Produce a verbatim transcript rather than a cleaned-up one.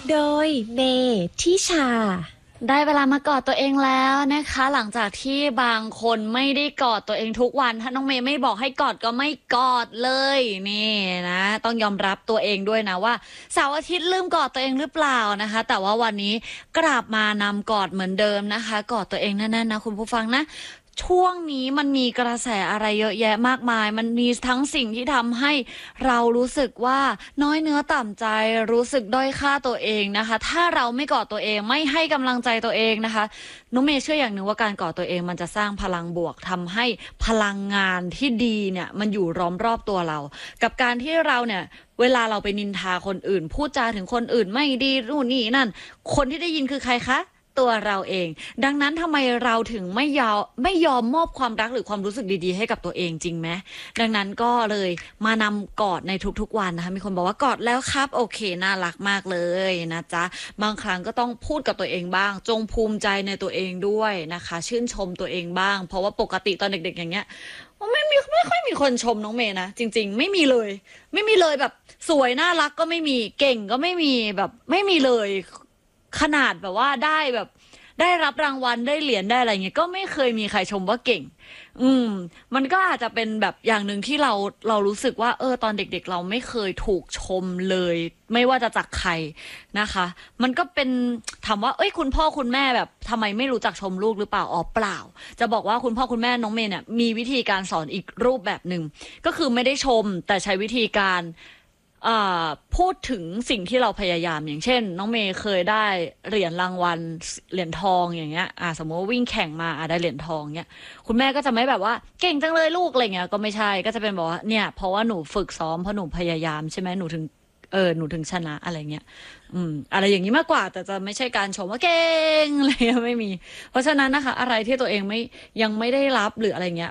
โดยเมทิชาได้เวลามากอดตัวเองแล้วนะคะ หลังจากที่บางคนไม่ได้กอดตัวเองทุกวันถ้าน้องเมย์ไม่บอกให้กอดก็ไม่กอดเลยนี่นะต้องยอมรับตัวเองด้วยนะว่าเสาร์อาทิตย์ลืมกอดตัวเองหรือเปล่านะคะ แต่ว่าวันนี้กลับมานำกอดเหมือนเดิมนะคะกอดตัวเองแน่ๆนะคุณผู้ฟังนะช่วงนี้มันมีกระแสอะไรเยอะแยะมากมายมันมีทั้งสิ่งที่ทำให้เรารู้สึกว่าน้อยเนื้อต่ำใจรู้สึกด้อยค่าตัวเองนะคะถ้าเราไม่กอดตัวเองไม่ให้กำลังใจตัวเองนะคะน้องเมย์เชื่ออย่างหนึ่งว่าการกอดตัวเองมันจะสร้างพลังบวกทำให้พลังงานที่ดีเนี่ยมันอยู่ล้อมรอบตัวเรากับการที่เราเนี่ยเวลาเราไปนินทาคนอื่นพูดจาถึงคนอื่นไม่ดีนู่นนี่นั่นคนที่ได้ยินคือใครคะตัวเราเองดังนั้นทำไมเราถึงไม่ยอมไม่ยอมมอบความรักหรือความรู้สึกดีๆให้กับตัวเองจริงไหมดังนั้นก็เลยมานำกอดในทุกๆวันนะคะมีคนบอกว่ากอดแล้วครับโอเคน่ารักมากเลยนะจ๊ะบางครั้งก็ต้องพูดกับตัวเองบ้างจงภูมิใจในตัวเองด้วยนะคะชื่นชมตัวเองบ้างเพราะว่าปกติตอนเด็กๆอย่างเงี้ยไม่มีไม่ค่อยมีคนชมน้องเมย์นะจริงๆไม่มีเลยไม่มีเลยแบบสวยน่ารักก็ไม่มีเก่งก็ไม่มีแบบไม่มีเลยขนาดแบบว่าได้แบบได้รับรางวัลได้เหรียญได้อะไรเงี้ยก็ไม่เคยมีใครชมว่าเก่งอืมมันก็อาจจะเป็นแบบอย่างหนึ่งที่เราเรารู้สึกว่าเออตอนเด็กๆเราไม่เคยถูกชมเลยไม่ว่าจะจากใครนะคะมันก็เป็นถามว่าเอ้ยคุณพ่อคุณแม่แบบทำไมไม่รู้จักชมลูกหรือเปล่าอ๋อเปล่าจะบอกว่าคุณพ่อคุณแม่น้องเมย์เนี่ยมีวิธีการสอนอีกรูปแบบหนึ่งก็คือไม่ได้ชมแต่ใช้วิธีการ อ่าพูดถึงสิ่งที่เราพยายามอย่างเช่นน้องเมย์เคยได้เหรียญรางวัลเหรียญทองอย่างเงี้ยอ่าสมมติว่าวิ่งแข่งมาอ่าได้เหรียญทองเงี้ยคุณแม่ก็จะไม่แบบว่าเก่งจังเลยลูกอะไรเงี้ยก็ไม่ใช่ก็จะเป็นบอกว่าเนี่ยเพราะว่าหนูฝึกซ้อมเพราะหนูพยายามใช่ไหมหนูถึงเออหนูถึงชนะอะไรเงี้ยอืมอะไรอย่างนี้มากกว่าแต่จะไม่ใช่การชมว่าเก่งอะไรเงี้ยไม่มีเพราะฉะนั้นนะคะอะไรที่ตัวเองไม่ยังไม่ได้รับหรืออะไรเงี้ย